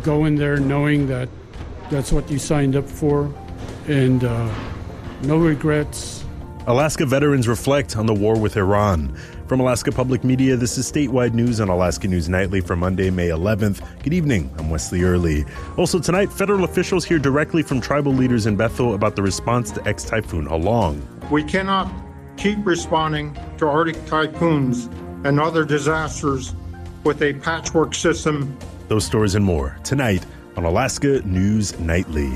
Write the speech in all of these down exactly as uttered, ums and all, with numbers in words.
go in there knowing that that's what you signed up for, and uh, no regrets. Alaska veterans reflect on the war with Iran. From Alaska Public Media, this is statewide news on Alaska News Nightly for Monday, May eleventh. Good evening, I'm Wesley Early. Also tonight, federal officials hear directly from tribal leaders in Bethel about the response to ex-typhoon Halong. We cannot keep responding to Arctic typhoons and other disasters with a patchwork system. Those stories and more tonight on Alaska News Nightly.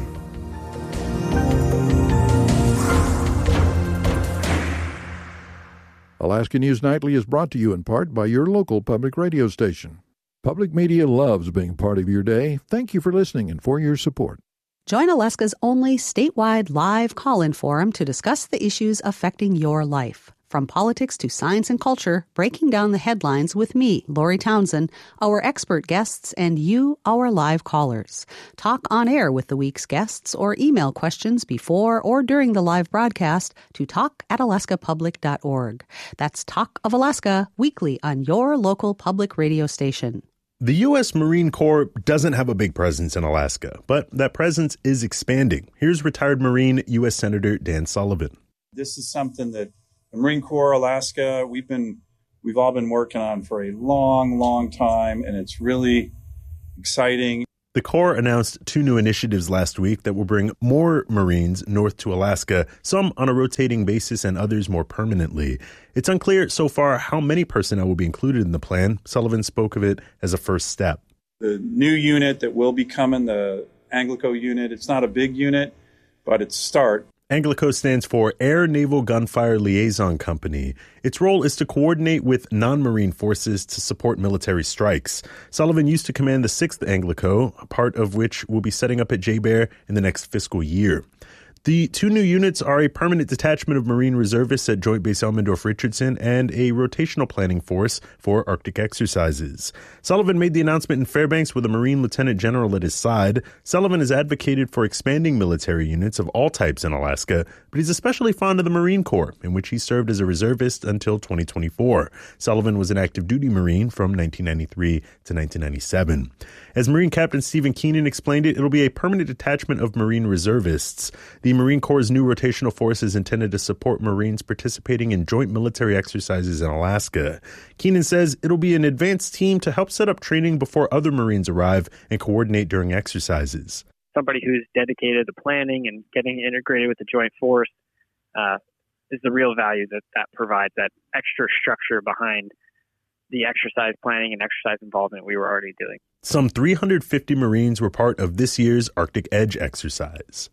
Alaska News Nightly is brought to you in part by your local public radio station. Public media loves being part of your day. Thank you for listening and for your support. Join Alaska's only statewide live call-in forum to discuss the issues affecting your life. From politics to science and culture, breaking down the headlines with me, Lori Townsend, our expert guests, and you, our live callers. Talk on air with the week's guests or email questions before or during the live broadcast to talk at alaska public dot org. That's Talk of Alaska, weekly on your local public radio station. The U S Marine Corps doesn't have a big presence in Alaska, but that presence is expanding. Here's retired Marine U S Senator Dan Sullivan. This is something that the Marine Corps Alaska, we've been, we've all been working on for a long, long time, and it's really exciting. The Corps announced two new initiatives last week that will bring more Marines north to Alaska, some on a rotating basis and others more permanently. It's unclear so far how many personnel will be included in the plan. Sullivan spoke of it as a first step. The new unit that will be coming, the Anglico unit, it's not a big unit, but it's a start. Anglico stands for Air Naval Gunfire Liaison Company. Its role is to coordinate with non-Marine forces to support military strikes. Sullivan used to command the sixth Anglico, a part of which will be setting up at J-Bear in the next fiscal year. The two new units are a permanent detachment of Marine reservists at Joint Base Elmendorf-Richardson and a rotational planning force for Arctic exercises. Sullivan made the announcement in Fairbanks with a Marine Lieutenant General at his side. Sullivan has advocated for expanding military units of all types in Alaska, but he's especially fond of the Marine Corps, in which he served as a reservist until twenty twenty-four. Sullivan was an active duty Marine from nineteen ninety-three to nineteen ninety-seven. As Marine Captain Stephen Keenan explained it, it'll be a permanent detachment of Marine reservists. The Marine Corps' new rotational force is intended to support Marines participating in joint military exercises in Alaska. Keenan says it'll be an advanced team to help set up training before other Marines arrive and coordinate during exercises. Somebody who's dedicated to planning and getting integrated with the joint force uh, is the real value that that provides, that extra structure behind the exercise planning and exercise involvement we were already doing. Some three hundred fifty Marines were part of this year's Arctic Edge exercise.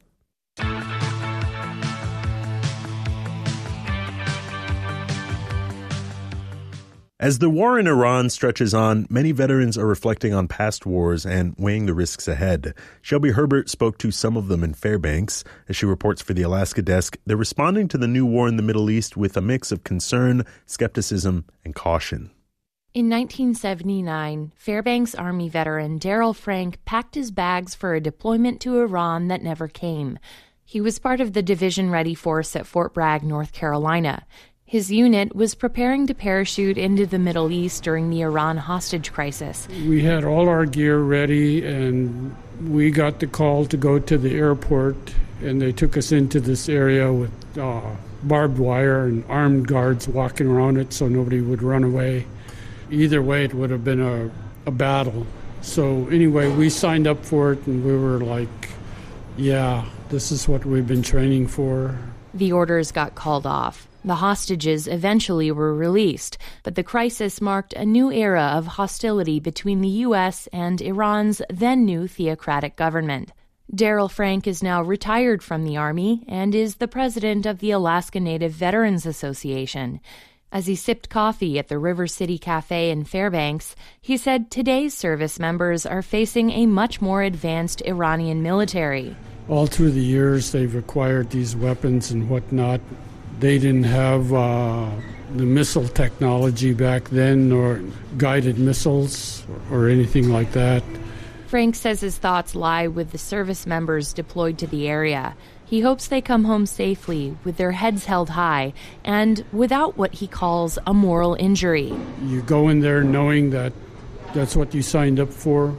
As the war in Iran stretches on, many veterans are reflecting on past wars and weighing the risks ahead. Shelby Herbert spoke to some of them in Fairbanks. As she reports for the Alaska Desk, they're responding to the new war in the Middle East with a mix of concern, skepticism, and caution. In nineteen seventy-nine, Fairbanks Army veteran Daryl Frank packed his bags for a deployment to Iran that never came. He was part of the division-ready force at Fort Bragg, North Carolina. His unit was preparing to parachute into the Middle East during the Iran hostage crisis. We had all our gear ready, and we got the call to go to the airport, and they took us into this area with uh, barbed wire and armed guards walking around it so nobody would run away. Either way, it would have been a, a battle. So anyway, we signed up for it, and we were like, yeah, this is what we've been training for. The orders got called off. The hostages eventually were released, but the crisis marked a new era of hostility between the U S and Iran's then-new theocratic government. Daryl Frank is now retired from the Army and is the president of the Alaska Native Veterans Association. As he sipped coffee at the River City Cafe in Fairbanks, he said today's service members are facing a much more advanced Iranian military. All through the years, they've acquired these weapons and whatnot. They didn't have uh, the missile technology back then, or guided missiles or anything like that. Frank says his thoughts lie with the service members deployed to the area. He hopes they come home safely, with their heads held high, and without what he calls a moral injury. You go in there knowing that that's what you signed up for,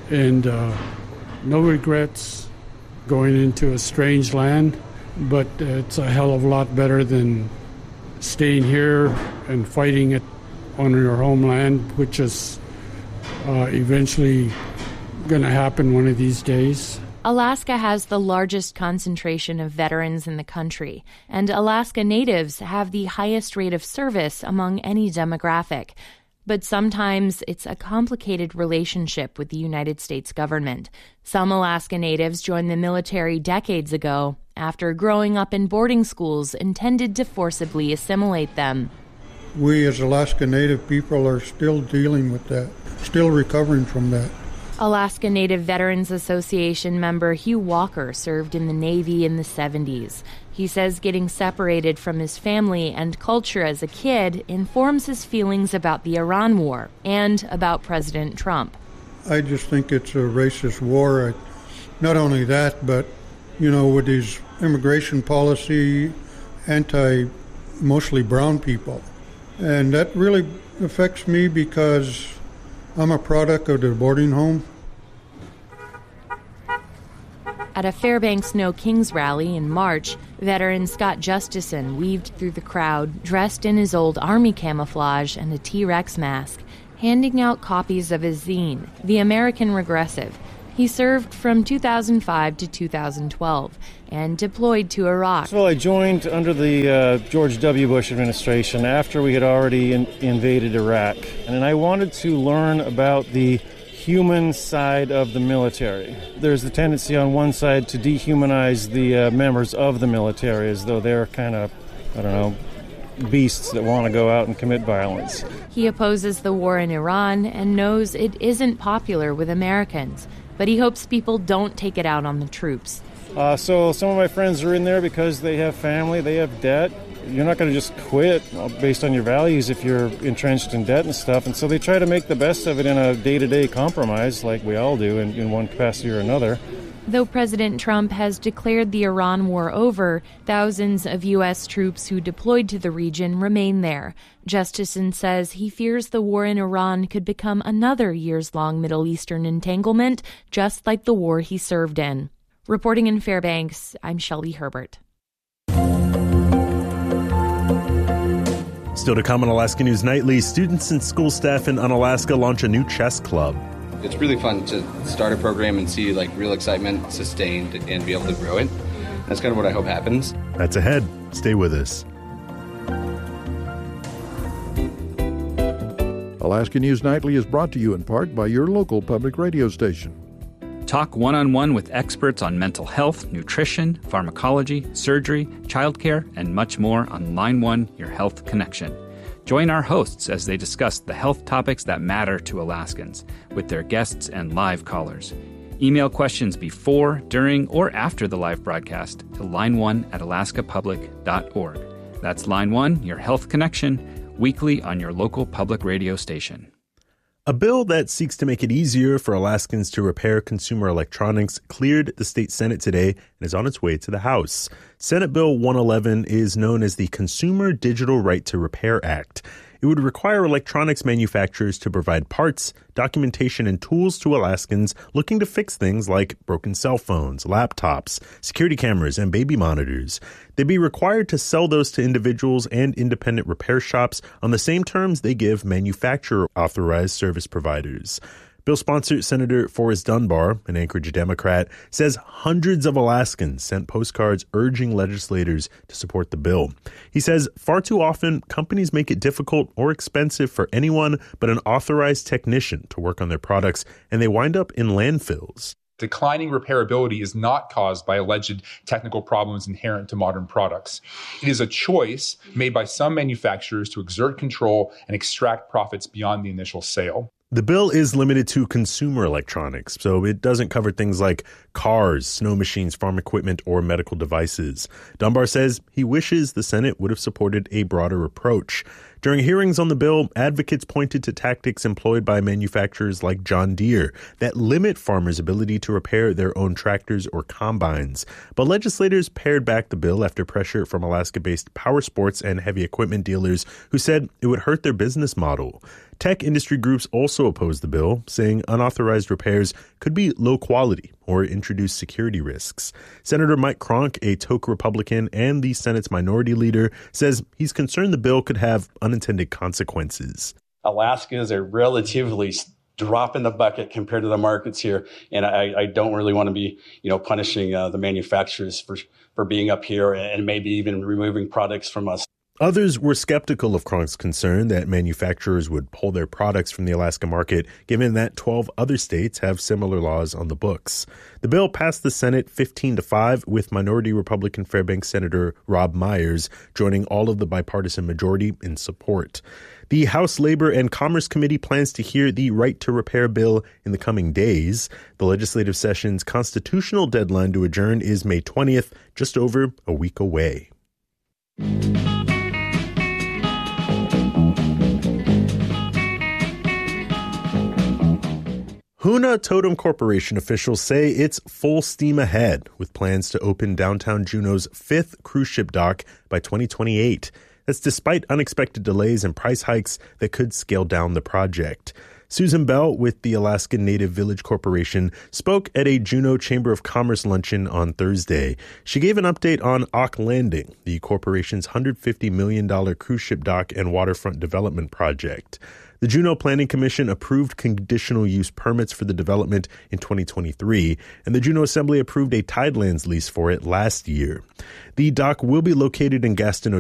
and uh, no regrets going into a strange land, but it's a hell of a lot better than staying here and fighting it on your homeland, which is uh, eventually going to happen one of these days. Alaska has the largest concentration of veterans in the country, and Alaska Natives have the highest rate of service among any demographic. But sometimes it's a complicated relationship with the United States government. Some Alaska Natives joined the military decades ago after growing up in boarding schools intended to forcibly assimilate them. We as Alaska Native people are still dealing with that, still recovering from that. Alaska Native Veterans Association member Hugh Walker served in the Navy in the seventies. He says getting separated from his family and culture as a kid informs his feelings about the Iran war and about President Trump. I just think it's a racist war. Not only that, but, you know, with his immigration policy, anti mostly brown people. And that really affects me because I'm a product of the boarding home. At a Fairbanks No Kings rally in March, veteran Scott Justison weaved through the crowd, dressed in his old Army camouflage and a T-Rex mask, handing out copies of his zine, The American Regressive. He served from two thousand five to two thousand twelve and deployed to Iraq. Well, I joined under the uh, George W. Bush administration after we had already in- invaded Iraq. And I wanted to learn about the human side of the military. There's the tendency on one side to dehumanize the uh, members of the military as though they're kind of, I don't know, beasts that want to go out and commit violence. He opposes the war in Iran and knows it isn't popular with Americans, but he hopes people don't take it out on the troops. Uh, so some of my friends are in there because they have family, they have debt. You're not going to just quit based on your values if you're entrenched in debt and stuff. And so they try to make the best of it in a day-to-day compromise like we all do in, in one capacity or another. Though President Trump has declared the Iran war over, thousands of U S troops who deployed to the region remain there. Justison says he fears the war in Iran could become another years-long Middle Eastern entanglement, just like the war he served in. Reporting in Fairbanks, I'm Shelby Herbert. Still to come on Alaska News Nightly, students and school staff in Unalaska launch a new chess club. It's really fun to start a program and see like real excitement sustained and be able to grow it. That's kind of what I hope happens. That's ahead. Stay with us. Alaska News Nightly is brought to you in part by your local public radio station. Talk one-on-one with experts on mental health, nutrition, pharmacology, surgery, childcare, and much more on Line One, Your Health Connection. Join our hosts as they discuss the health topics that matter to Alaskans with their guests and live callers. Email questions before, during, or after the live broadcast to line one at alaska public dot org. That's Line One, Your Health Connection, weekly on your local public radio station. A bill that seeks to make it easier for Alaskans to repair consumer electronics cleared the state Senate today and is on its way to the House. Senate Bill one eleven is known as the Consumer Digital Right to Repair Act. It would require electronics manufacturers to provide parts, documentation, and tools to Alaskans looking to fix things like broken cell phones, laptops, security cameras, and baby monitors. They'd be required to sell those to individuals and independent repair shops on the same terms they give manufacturer-authorized service providers. Bill sponsor Senator Forrest Dunbar, an Anchorage Democrat, says hundreds of Alaskans sent postcards urging legislators to support the bill. He says far too often companies make it difficult or expensive for anyone but an authorized technician to work on their products, and they wind up in landfills. Declining repairability is not caused by alleged technical problems inherent to modern products. It is a choice made by some manufacturers to exert control and extract profits beyond the initial sale. The bill is limited to consumer electronics, so it doesn't cover things like cars, snow machines, farm equipment, or medical devices. Dunbar says he wishes the Senate would have supported a broader approach. During hearings on the bill, advocates pointed to tactics employed by manufacturers like John Deere that limit farmers' ability to repair their own tractors or combines. But legislators pared back the bill after pressure from Alaska-based power sports and heavy equipment dealers who said it would hurt their business model. Tech industry groups also opposed the bill, saying unauthorized repairs could be low quality or introduce security risks. Senator Mike Cronk, a Tok Republican and the Senate's minority leader, says he's concerned the bill could have unintended consequences. Alaska is a relatively drop in the bucket compared to the markets here, and I, I don't really want to be, you know, punishing uh, the manufacturers for for being up here and maybe even removing products from us. Others were skeptical of Cronk's concern that manufacturers would pull their products from the Alaska market, given that twelve other states have similar laws on the books. The bill passed the Senate fifteen to five, with minority Republican Fairbanks Senator Rob Myers joining all of the bipartisan majority in support. The House Labor and Commerce Committee plans to hear the Right to Repair bill in the coming days. The legislative session's constitutional deadline to adjourn is May twentieth, just over a week away. Huna Totem Corporation officials say it's full steam ahead with plans to open downtown Juneau's fifth cruise ship dock by twenty twenty-eight. That's despite unexpected delays and price hikes that could scale down the project. Susan Bell with the Alaskan Native Village Corporation spoke at a Juneau Chamber of Commerce luncheon on Thursday. She gave an update on Auk Landing, the corporation's one hundred fifty million dollars cruise ship dock and waterfront development project. The Juneau Planning Commission approved conditional use permits for the development in twenty twenty-three, and the Juneau Assembly approved a Tidelands lease for it last year. The dock will be located in Gastineau